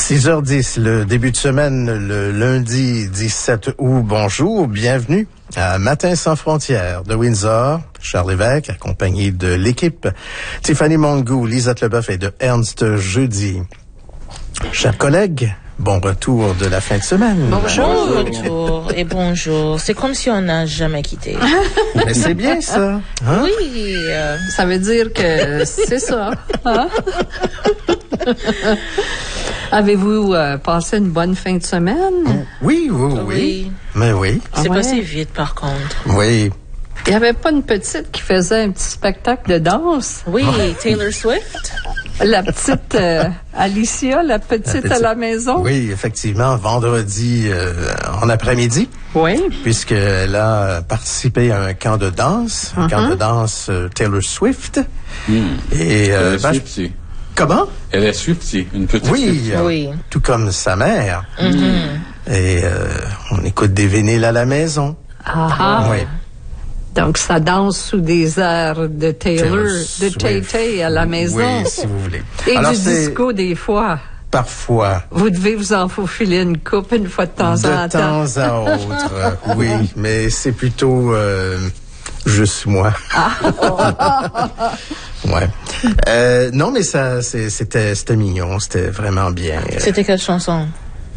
6h10, le début de semaine, le lundi 17 août. Bonjour, bienvenue à Matin sans frontières de Windsor. Charles Lévesque, accompagné de l'équipe Tiffany Mongou, Lisette Leboeuf et de Ernst Jeudi. Chers collègues, bon retour de la fin de semaine. Bonjour. Bon retour et bonjour. C'est comme si on n'a jamais quitté. Mais c'est bien ça. Hein? Oui. Ça veut dire que c'est ça. Hein? Avez-vous passé une bonne fin de semaine? Oui. Mais oui. C'est passé vite, par contre. Oui. Il n'y avait pas une petite qui faisait un petit spectacle de danse? Oui, Taylor Swift. La petite Alicia, la petite à la maison? Oui, effectivement, vendredi en après-midi. Oui. Puisqu'elle a participé à un camp de danse, un camp de danse Taylor Swift. Et Swiftie. Comment? Elle est Swiftie, une petite Swiftie. Oui. Tout comme sa mère. Et on écoute des vinyles à la maison. Oui. Donc, ça danse sous des airs de Taylor, de Tay-Tay à la maison. Oui, si vous voulez. Et alors, du disco, des fois. Parfois. Vous devez vous en faufiler une coupe une fois de temps en temps. De temps à autre, oui. Mais c'est plutôt juste moi. Ouais. Non, mais ça, c'était mignon. C'était vraiment bien. C'était quelle chanson?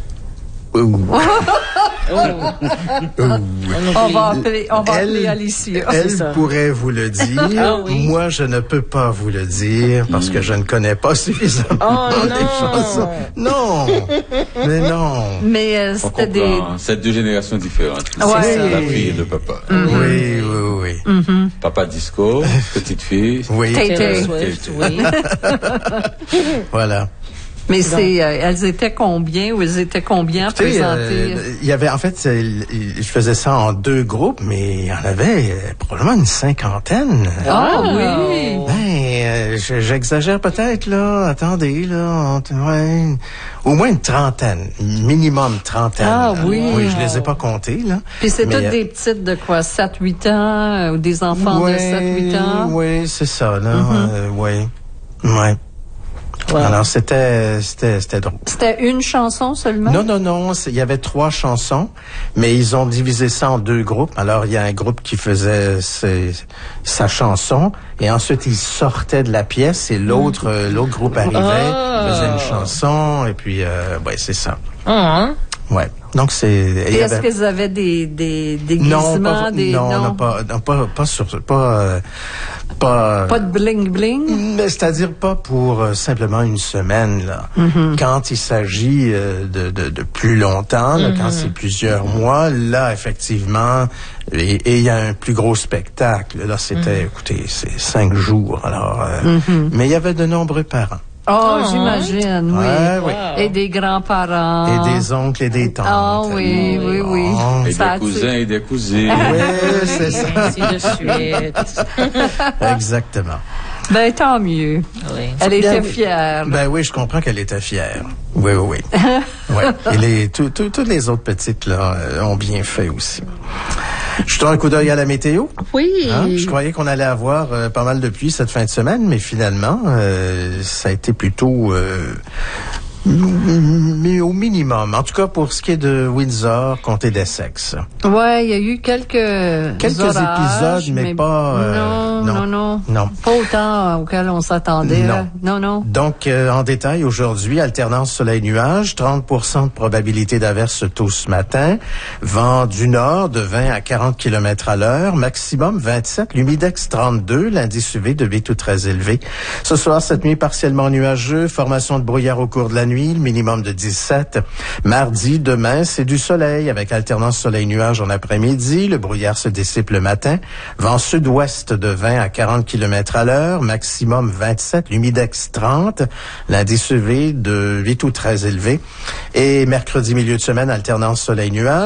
On va appeler Alicia. Elle pourrait vous le dire. Moi, je ne peux pas vous le dire parce que je ne connais pas suffisamment les chansons. Non, mais non. Mais c'était des... C'est deux générations différentes. Ouais. C'est la fille de papa. Oui. Papa disco, petite fille. Oui. Tay-Tay. Swift, oui. Voilà. Mais elles étaient combien ou elles étaient combien à présenter? Il y avait, en fait, je faisais ça en deux groupes, mais il y en avait probablement une cinquantaine. Ah oui! Ben, j'exagère peut-être, là. Attendez, là. Ouais, au moins une trentaine. Minimum trentaine. Ah oui! Oui, je les ai pas comptés, là. Puis c'est toutes des petites de quoi? 7-8 ans? Ou des enfants de 7-8 ans? Oui, c'est ça, là. Oui. Alors, c'était drôle. C'était une chanson seulement? Non. Il y avait 3 chansons, mais ils ont divisé ça en 2 groupes. Alors, il y a un groupe qui faisait sa chanson, et ensuite, il sortait de la pièce, et l'autre groupe arrivait, faisait une chanson, et puis, c'est ça. Ouais. Donc, c'est... Et est-ce qu'ils avaient des déguisements? Non, pas de bling-bling? Mais c'est-à-dire pas pour simplement une semaine, là. Quand il s'agit de plus longtemps, là, quand c'est plusieurs mois, là, effectivement, et il y a un plus gros spectacle. Là, c'était, écoutez, c'est 5 jours. Alors, mais il y avait de nombreux parents. Oh, j'imagine, oui. Oui. Et des grands-parents. Et des oncles et des tantes. Ah oui. Et des cousins et des cousines. Oui, c'est ça. Ainsi de suite. Exactement. Ben, tant mieux. Oui. Elle était fière. Ben oui, je comprends qu'elle était fière. Oui. Ouais. Et toutes les autres petites, là, ont bien fait aussi. Jetons un coup d'œil à la météo. Oui. Je croyais qu'on allait avoir pas mal de pluie cette fin de semaine, mais finalement, ça a été plutôt au minimum. En tout cas, pour ce qui est de Windsor, comté d'Essex. Ouais, il y a eu quelques orages, épisodes, mais pas... Non. Pas autant auquel on s'attendait. Non. Donc, en détail, aujourd'hui, alternance soleil-nuage, 30% de probabilité d'averse tôt ce matin, vent du nord de 20 à 40 km à l'heure, maximum 27, l'humidex 32, l'indice UV de V tout très élevé. Ce soir, cette nuit, partiellement nuageux, formation de brouillard au cours de la nuit, le minimum de 17. Mardi, demain, c'est du soleil avec alternance soleil-nuage en après-midi. Le brouillard se dissipe le matin. Vent sud-ouest de 20 à 40 km à l'heure, maximum 27, l'humidex 30, l'indice UV de V tout très élevé. Et mercredi, milieu de semaine, alternance soleil-nuage.